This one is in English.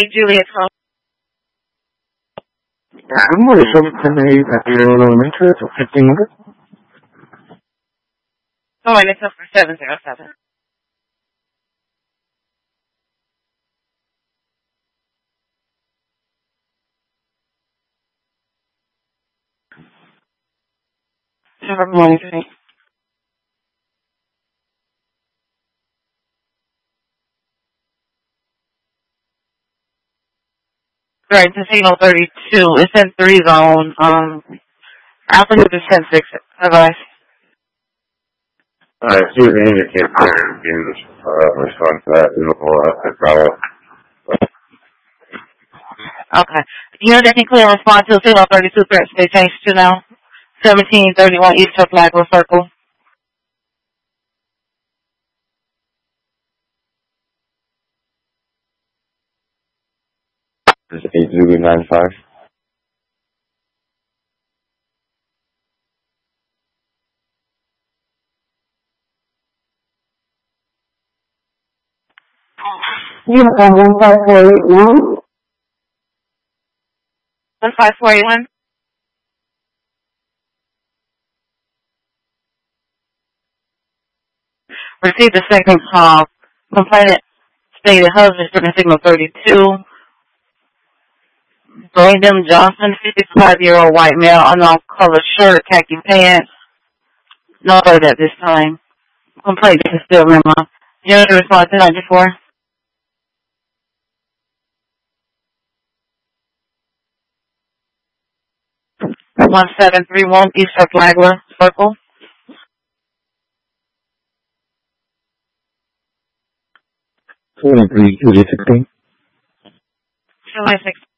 Juliet. Good morning, 710 at the Elementary, 1500. Oh, and it's up for 707. Good morning, Judy. Right, Casino 32. It's in 3 zone. Altitude is 10-6. Bye-bye. Alright, see what the indicator gives response to that. Okay. Unit that can clear response to signal 32 threats. They changed to now 1731 East of Flagler Circle. This is 8 Zulu 95. You have 15481. 15481. Received a second call. Complainant stated husband stripping signal 32. Brandon Johnson, 55-year-old white male, unknown color shirt, khaki pants. No alert at this time. Complaint is still memo. Unit response to 94. 1731 East of Flagler Circle. 23, 216. 216.